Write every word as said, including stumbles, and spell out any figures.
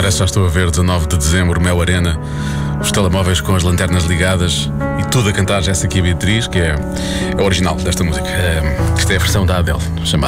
Parece que já estou a ver dezanove de dezembro, Mel Arena, os telemóveis com as lanternas ligadas e tudo a cantar Jéssica Beatriz, que é a original desta música. Esta é a versão da Adele, chamada